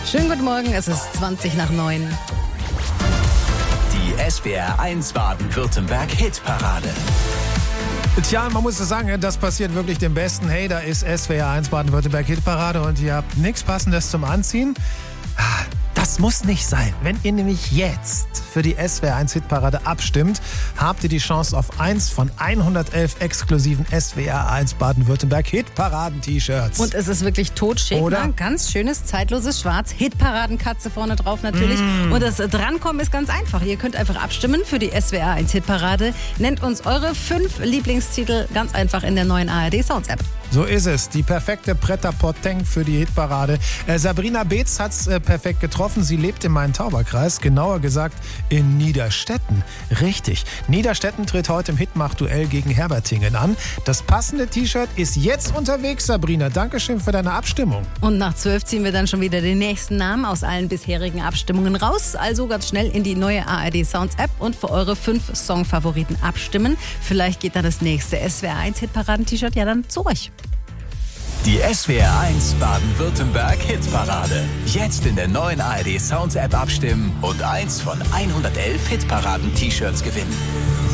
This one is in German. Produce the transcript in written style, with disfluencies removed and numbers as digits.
Schönen guten Morgen, es ist 20 nach 9. Die SWR 1 Baden-Württemberg Hitparade. Tja, man muss sagen, das passiert wirklich dem Besten. Hey, da ist SWR 1 Baden-Württemberg Hitparade und ihr habt nichts Passendes zum Anziehen. Das muss nicht sein. Wenn ihr nämlich jetzt für die SWR 1 Hitparade abstimmt, habt ihr die Chance auf eins von 111 exklusiven SWR 1 Baden-Württemberg Hitparaden-T-Shirts. Und es ist wirklich totschick, oder? Ne? Ganz schönes, zeitloses Schwarz. Hitparadenkatze vorne drauf natürlich. Und das Drankommen ist ganz einfach. Ihr könnt einfach abstimmen für die SWR 1 Hitparade. Nennt uns eure 5 Lieblingstitel ganz einfach in der neuen ARD Sounds App. So ist es. Die perfekte Pret-à-Porter für die Hitparade. Sabrina Beetz hat's perfekt getroffen. Sie lebt im Main-Tauber-Kreis, genauer gesagt in Niederstetten. Richtig. Niederstetten tritt heute im Hitmach-Duell gegen Herbertingen an. Das passende T-Shirt ist jetzt unterwegs, Sabrina. Dankeschön für deine Abstimmung. Und nach 12 ziehen wir dann schon wieder den nächsten Namen aus allen bisherigen Abstimmungen raus. Also ganz schnell in die neue ARD Sounds App und für eure 5 Songfavoriten abstimmen. Vielleicht geht dann das nächste SWR 1 Hitparaden-T-Shirt ja dann zu euch. Die SWR 1 Baden-Württemberg Hitparade. Jetzt in der neuen ARD Sounds App abstimmen und eins von 111 Hitparaden-T-Shirts gewinnen.